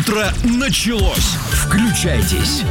Утро началось. Включайтесь.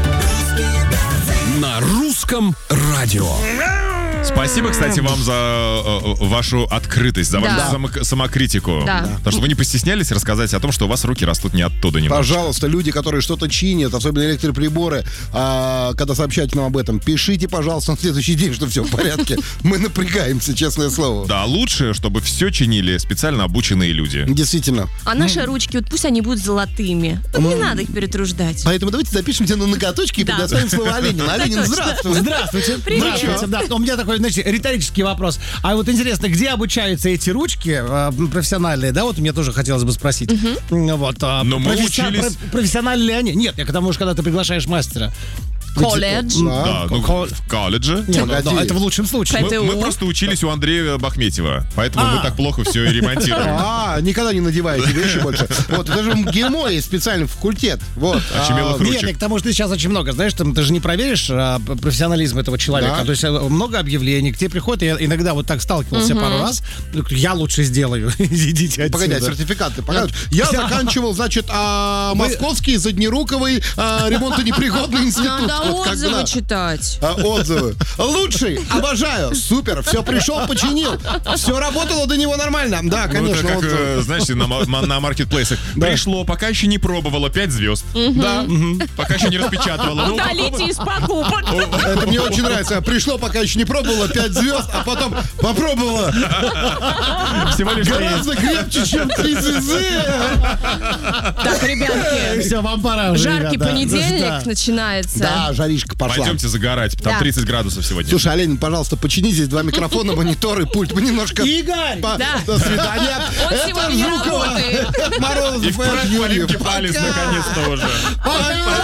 На русском радио. Спасибо, кстати, вам за вашу открытость, за вашу самокритику. Да. Потому что вы не постеснялись рассказать о том, что у вас руки растут не оттуда немножко. Пожалуйста, люди, которые что-то чинят, особенно электроприборы, когда сообщаете нам об этом, пишите, пожалуйста, на следующий день, что все в порядке. Мы напрягаемся, честное слово. Да, лучше, чтобы все чинили специально обученные люди. Действительно. А наши ручки, вот пусть они будут золотыми. Не надо их перетруждать. Поэтому давайте запишем тебя на ноготочки и Да. предоставим слово Оленину. Оленин, здравствуй. Здравствуйте. Привет. Здравствуйте. Да. У меня такой, знаете, риторический вопрос. А вот интересно, где обучаются эти ручки профессиональные? Да, вот мне тоже хотелось бы спросить. Вот, Но мы учились- профессиональны ли они? Нет, я к тому, что когда ты приглашаешь мастера. Колледж. Да, ну, в колледже. Нет, Погоди. ну, это в лучшем случае. ПТУ. Мы просто учились у Андрея Бахметьева, поэтому мы так плохо все и ремонтируем. Никогда не надеваете вещи больше. Вот, это же в ГИМО есть специальный факультет. Вот. Очумелых Нет, ручек. к тому, что сейчас очень много, знаешь, там, ты же не проверишь профессионализм этого человека. Да. То есть много объявлений, к тебе приходят, я иногда вот так сталкивался пару раз, я лучше сделаю, идите отсюда. Погоди, сертификаты показывают. Я заканчивал, значит, Московский заднеруковый ремонтонепригодный институт. Надо Вот как бы, отзывы да. читать. Отзывы. Лучший, обожаю, супер, все пришел, починил. Все работало до него нормально. Да, Ну, конечно. это как, отзывы. знаете, на маркетплейсах. Пришло, пока еще не пробовало, 5 звезд. Да. Пока еще не распечатывало. Ну, Удалите из покупок. Это мне очень нравится. Пришло, пока еще не пробовала, 5 звезд, а потом попробовала. всего лишь 3. Гораздо крепче, чем 3 звезды. Так, ребятки, Все, вам пора уже, жаркий ребята. понедельник Да. начинается. Да, жаришка пошла. Пойдемте загорать, там Да. 30 градусов сегодня. Слушай, Олень, пожалуйста, почини здесь 2 микрофона, монитор и пульт. Мы немножко... Игорь! Да. До свидания. Он Это сегодня не Жукова. работает. Морозов И в Юрьев. Полинке палец наконец-то уже. Пока.